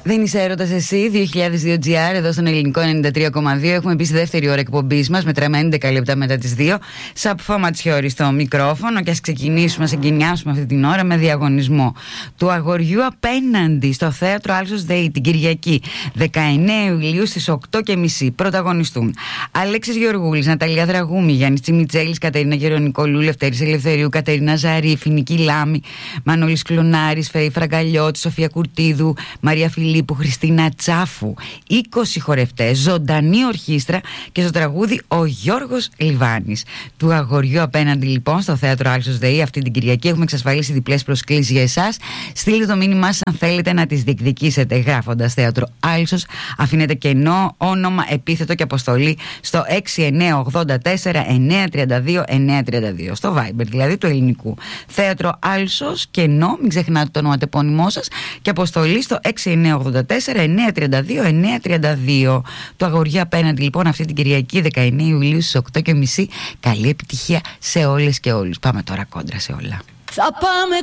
Δεν είσαι έρωτας εσύ, 2002 GR, εδώ στον ελληνικό 93,2. Έχουμε μπει στη δεύτερη ώρα εκπομπής μας, μετράμε 11 λεπτά μετά τις 2. Σαπφό Ματσιώρη στο μικρόφωνο και ας ξεκινήσουμε, ας εγκαινιάσουμε αυτή την ώρα με διαγωνισμό του αγοριού απέναντι στο θέατρο Άλσος ΔΕΗ την Κυριακή 19 Ιουλίου στις 8.30. Πρωταγωνιστούν Αλέξης Γεωργούλης, Ναταλία Δραγούμη, Γιάννης Τσιμιτσέλης, Κατερίνα Γερονικολού, Λευτέρης Ελευθερίου, Κατερίνα Ζαρίφη, Νική Λάμη, Μανώλης Κλωνάρης, Φέη Φραγκαλιώτη, Σοφία Κουρτίδου, Μαρία Φιλίππου, Χριστίνα Τσάφου. 20 χορευτές, ζωντανή ορχήστρα και στο τραγούδι ο Γιώργος Λιβάνης. Του αγοριού απέναντι λοιπόν στο θέατρο Άλσος ΔΕΗ αυτή την Κυριακή έχουμε εξασφαλίσει διπλές προσκλήσεις για εσάς. Στείλτε το μήνυμά σας αν θέλετε να τις διεκδικήσετε γράφοντας θέατρο Άλσος. Αφήνετε κενό, όνομα, επίθετο και αποστολή στο 6984 932 932. Στο Viber δηλαδή του ελληνικού. Θέατρο Άλσος, κενό, μην ξεχνάτε το ονοματεπώνυμό σας και αποστολή στο 6984 932 932. Το αγοριού απέναντι λοιπόν αυτή την Κυριακή 19 Ιουλίου στις 8.30. Καλή επιτυχία σε όλες και όλους. Πάμε τώρα κόντρα σε όλα. Θα πάμε